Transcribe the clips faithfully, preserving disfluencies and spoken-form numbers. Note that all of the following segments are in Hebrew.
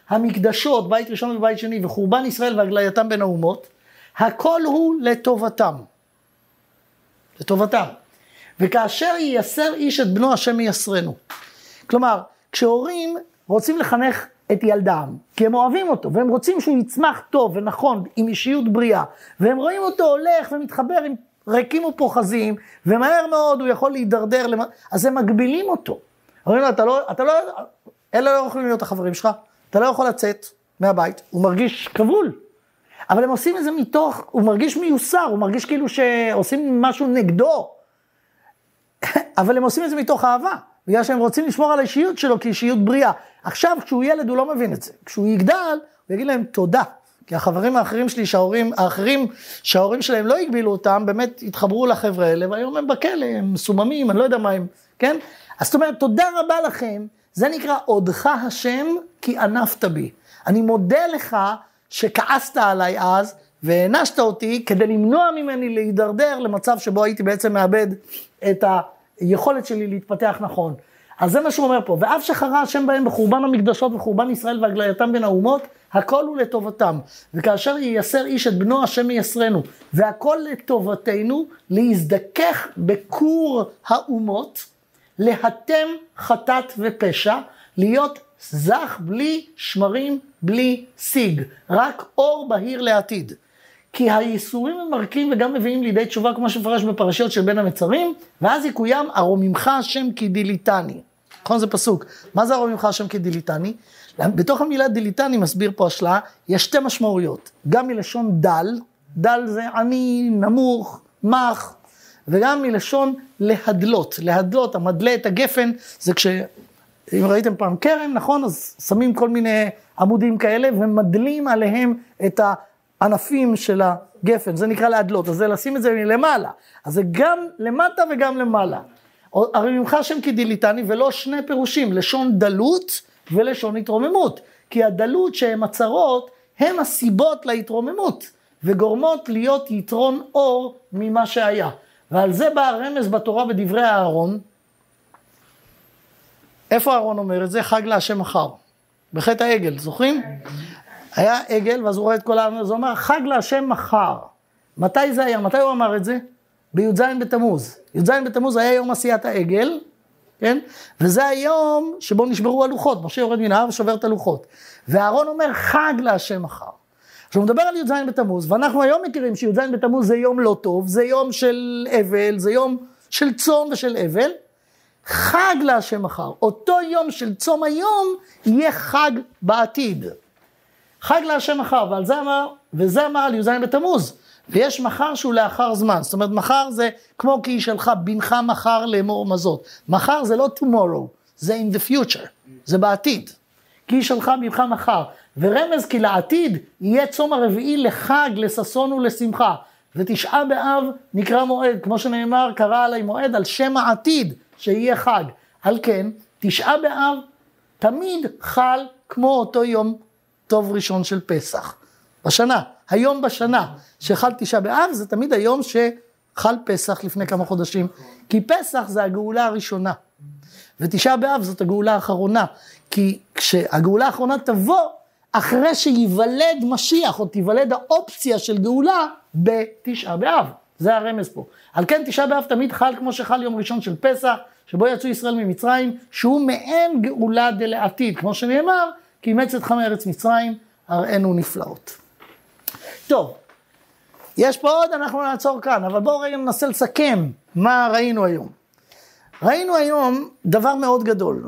המקדשות, בית ראשון ובית שני, וחורבן ישראל והגלייתם בין האומות, הכל הוא לטובתם. לטובתם. וכאשר ייסר איש את בנו, השם ייסרנו. כלומר, כשהורים רוצים לחנך את ילדם, כי הם אוהבים אותו, והם רוצים שהוא יצמח טוב ונכון, עם אישיות בריאה, והם רואים אותו הולך ומתחבר עם ריקים ופוחזים, ומהר מאוד הוא יכול להידרדר, למ... אז הם מגבילים אותו. אומרים לו, אתה לא, אתה לא, אלה לא יכולים להיות החברים שלך, אתה לא יכול לצאת מהבית, הוא מרגיש כבול. אבל הם עושים את זה מתוך, הוא מרגיש מיוסר, הוא מרגיש כאילו שעושים משהו נגדו. אבל הם עושים את זה מתוך אהבה, בגלל שהם רוצים לשמור על האישיות שלו כאישיות בריאה. עכשיו, כשהוא ילד, הוא לא מבין את זה. כשהוא יגדל, הוא יגיד להם תודה. כי החברים האחרים שלי, שההורים, האחרים, שההורים שלהם לא הגבילו אותם, באמת התחברו לחבר'ה האלה, והיום הם בכלא, הם סוממים, אני לא יודע מה הם, כן? אז זאת אומרת, תודה רבה לכם, זה נקרא, עודך השם, כי ענפת בי. אני מודה לך שכעסת עליי אז, והענשת אותי, כדי למנוע ממני להידרדר למצב שבו הייתי בעצם מאבד את היכולת שלי להתפתח נכון. אז זה מה שהוא אומר פה, ואף שחרה השם בהם בחורבן המקדשות וחורבן ישראל והגלייתם בין האומות, הכל הוא לטובתם. וכאשר ייסר איש את בנו, השם ייסרנו, והכל לטובתנו, להזדכך בכור האומות, להתם חטאת ופשע, להיות זך בלי שמרים, בלי סיג, רק אור בהיר לעתיד. כי הייסורים הם מרקים וגם מביאים לידי תשובה, כמו שפרש בפרשיות של בין המצרים, ואז יקוים, הרוממך השם כי דיליתני. נכון, זה פסוק. מה זה הרוממך השם כי דיליתני? בתוך המילה דיליתני, מסביר פה השלה, יש שתי משמעויות. גם מלשון דל, דל זה עני, נמוך, מח, וגם מלשון להדלות. להדלות, המדלה את הגפן, זה כש... אם ראיתם פעם קרם, נכון? אז שמים כל מיני עמודים כאלה, ומדלים עליהם את הענפים של הגפן. זה נקרא להדלות. אז זה לשים את זה מלמעלה. אז זה גם למטה וגם למעלה. הרי ממך השם כי דיליתני, ולא שני פירושים, לשון דלות ולשון התרוממות. כי הדלות שהן הצרות, הן הסיבות להתרוממות, וגורמות להיות יתרון אור ממה שהיה. ועל זה בא הרמז בתורה בדברי הארון. איפה הארון אומר את זה? חג להשם מחר. בחטא העגל, זוכרים? היה עגל, ואז הוא רואה את כל העם, אז הוא אומר, חג להשם מחר. מתי זה היה? מתי הוא אמר את זה? בי"ז בתמוז. י"ז בתמוז היה יום עשיית העגל, כן? וזה היום שבו נשברו הלוחות. משה יורד מן ההר ושובר את הלוחות. והארון אומר, חג להשם מחר. עכשיו הוא מדבר על י"ז בתמוז, ואנחנו היום מכירים שי"ז בתמוז זה יום לא טוב, זה יום של אבל, זה יום של צום ושל אבל. חג להשם מחר. אותו יום של צום היום יהיה חג בעתיד. חג להשם מחר, ועל זה אמר, וזה אמר על י"ז בתמוז. ויש מחר שהוא לאחר זמן. זאת אומרת, מחר זה כמו כי שלך בנך מחר לאמור מזות. מחר זה לא tomorrow, זה in the future, זה בעתיד. כי שלך בנך מחר. ורמז כי לעתיד יהיה צום הרביעי לחג, לששון ולשמחה. ותשעה באב נקרא מועד, כמו שנאמר, קרא עלי מועד על שם העתיד, שיהיה חג. על כן, תשעה באב תמיד חל כמו אותו יום טוב ראשון של פסח. בשנה, היום בשנה שחל תשעה באב, זה תמיד היום שחל פסח לפני כמה חודשים. כי פסח זה הגאולה הראשונה. ותשעה באב זאת הגאולה האחרונה. כי כשהגאולה האחרונה תבוא, אחרי שיוולד משיח, או תיוולד האופציה של גאולה, בתשעה באב. זה הרמז פה. על כן תשעה באב תמיד חל כמו שחל יום ראשון של פסח, שבו יצאו ישראל ממצרים, שהוא מעין גאולה דלעתיד, כמו שנאמר, כי אימץ אתכם מארץ מצרים, הראינו נפלאות. טוב, יש פה עוד, אנחנו נעצור כאן, אבל בואו רגע ננסה לסכם מה ראינו היום. ראינו היום דבר מאוד גדול.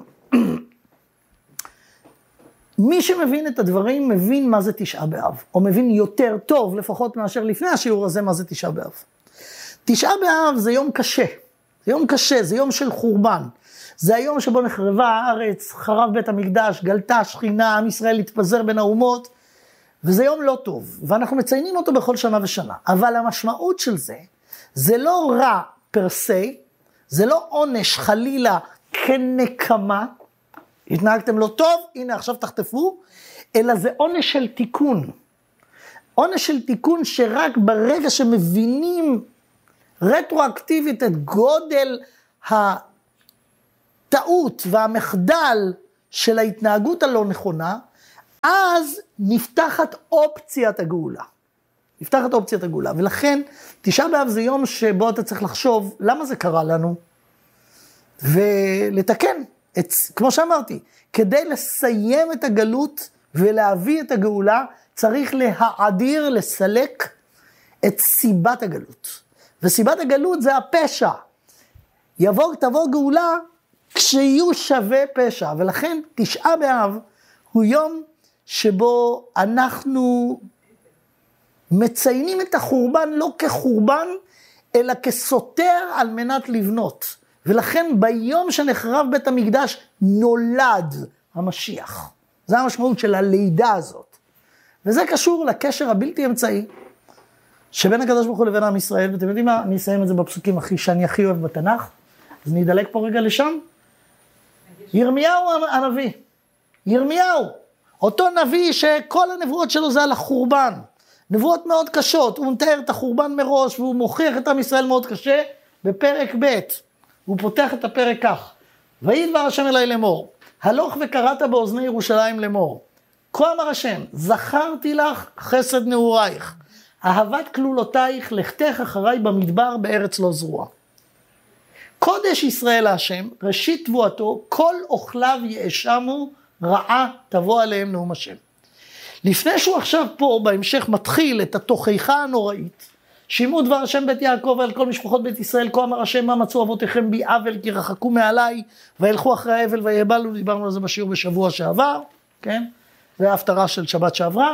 מי שמבין את הדברים מבין מה זה תשעה באב, או מבין יותר טוב, לפחות מאשר לפני השיעור הזה, מה זה תשעה באב. תשעה באב זה יום קשה, זה יום קשה, זה יום של חורבן. זה היום שבו נחרבה הארץ, חרב בית המקדש, גלתה שכינה, עם ישראל התפזר בין האומות, וזה יום לא טוב, ואנחנו מציינים אותו בכל שנה ושנה. אבל המשמעות של זה, זה לא רע פרסי, זה לא עונש חלילה כנקמה, התנהגתם לא טוב, הנה עכשיו תחטפו, אלא זה עונש של תיקון. עונש של תיקון שרק ברגע שמבינים רטרואקטיבית את גודל הטעות והמחדל של ההתנהגות הלא נכונה, אז נפתחת אופציית הגאולה. נפתחת אופציית הגאולה, ולכן תשעה באב זה יום שבו אתה צריך לחשוב למה זה קרה לנו, ולתקן, את, כמו שאמרתי, כדי לסיים את הגלות ולהביא את הגאולה, צריך להעדיר, לסלק את סיבת הגלות. וסיבת הגלות זה הפשע. יבוא, תבוא גאולה כשיהיו שווה פשע, ולכן תשעה באב הוא יום שבו אנחנו מציינים את החורבן לא כחורבן, אלא כסותר על מנת לבנות. ולכן ביום שנחרב בית המקדש נולד המשיח. זה המשמעות של הלידה הזאת. וזה קשור לקשר הבלתי אמצעי, שבין הקדוש ברוך הוא לבין עם ישראל, ואתם יודעים מה? אני אסיים את זה בפסוקים הכי, שאני הכי אוהב בתנ"ך, אז אני אדלק פה רגע לשם. ירמיהו הנביא, ירמיהו, אותו נביא שכל הנבואות שלו זה על החורבן, נבואות מאוד קשות, הוא מתאר את החורבן מראש, והוא מוכיח את עם ישראל מאוד קשה, בפרק ב' הוא פותח את הפרק כך, ויהי דבר השם אלי לאמור, הלוך וקראת באוזני ירושלים לאמור, כה אמר השם, זכרתי לך חסד נעורייך, אהבת כלולותייך, לכתך אחריי במדבר בארץ לא זרוע. קודש ישראל השם, ראשית תבואתו, כל אוכליו יאשמו, רעה תבוא עליהם נאום השם. לפני שהוא עכשיו פה, בהמשך מתחיל את התוכחה הנוראית, שימו דבר השם בית יעקב על כל משפחות בית ישראל, כה אמר השם מה מצאו אבותיכם בי עוול, כי רחקו מעליי, וילכו אחרי העבל ויבלו, דיברנו על זה בשיעור בשבוע שעבר, כן? זה ההפטרה של שבת שעברה.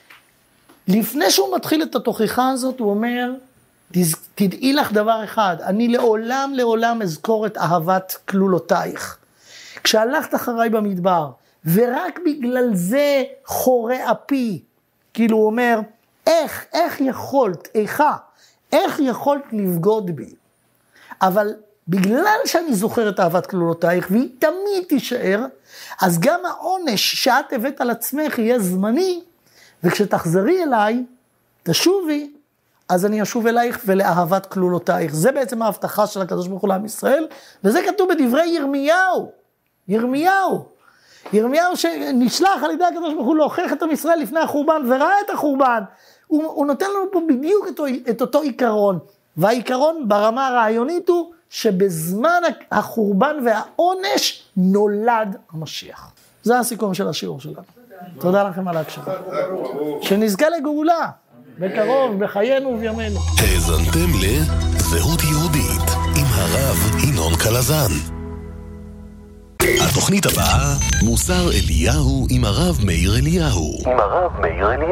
לפני שהוא מתחיל את התוכחה הזאת, הוא אומר, תדעי לך דבר אחד, אני לעולם לעולם אזכור את אהבת כלולותייך. כשהלכת אחריי במדבר, ורק בגלל זה חורה אפי, כאילו הוא אומר, איך, איך יכולת, איכה, איך יכולת לבגוד בי? אבל בגלל שאני זוכר את אהבת כלולותייך, והיא תמיד תישאר, אז גם העונש שאת הבאת על עצמך יהיה זמני, וכשתחזרי אליי, תשובי, אז אני אשוב אלייך ולאהבת כלולותייך. זה בעצם ההבטחה של הקדוש ברוך הוא לעם ישראל, וזה כתוב בדברי ירמיהו. ירמיהו. ירמיהו שנשלח על ידי הקדוש ברוך הוא להוכיח את עם ישראל לפני החורבן, וראה את החורבן. הוא, הוא נותן לנו פה בדיוק את, את אותו עיקרון. והעיקרון ברמה הרעיונית הוא, שבזמן החורבן והעונש נולד המשיח. זה הסיכום של השיעור שלנו. תודה לכם על ההקשבה. שנזכה לגאולה, בקרוב, בחיינו ובימינו. האזנתם לזהות יהודית עם הרב ינון קלזן. התוכנית הבאה, מוסר אליהו עם הרב מאיר אליהו. עם הרב מאיר אליהו.